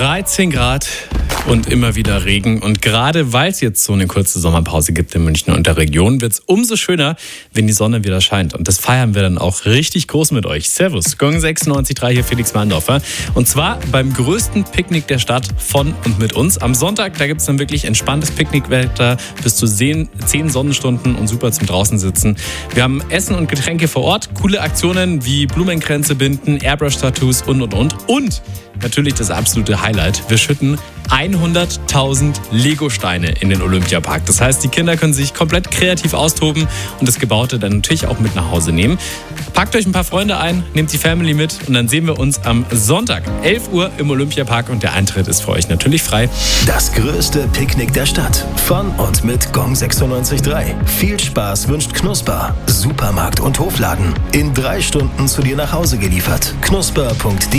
13 Grad und immer wieder Regen. Und gerade weil es jetzt so eine kurze Sommerpause gibt in München und der Region, wird es umso schöner, wenn die Sonne wieder scheint. Und das feiern wir dann auch richtig groß mit euch. Servus, Gong 96.3, hier Felix Mahndorfer. Und zwar beim größten Picknick der Stadt von und mit uns. Am Sonntag, da gibt es dann wirklich entspanntes Picknickwetter, bis zu 10 Sonnenstunden und super zum draußen sitzen. Wir haben Essen und Getränke vor Ort, coole Aktionen wie Blumenkränze binden, Airbrush-Tattoos und. Und natürlich das absolute Highlight, wir schütten 100.000 Lego-Steine in den Olympiapark. Das heißt, die Kinder können sich komplett kreativ austoben und das Gebaute dann natürlich auch mit nach Hause nehmen. Packt euch ein paar Freunde ein, nehmt die Family mit und dann sehen wir uns am Sonntag, 11 Uhr im Olympiapark und der Eintritt ist für euch natürlich frei. Das größte Picknick der Stadt. Von und mit Gong 96.3. Viel Spaß wünscht Knusper. Supermarkt und Hofladen. In 3 Stunden zu dir nach Hause geliefert. knusper.de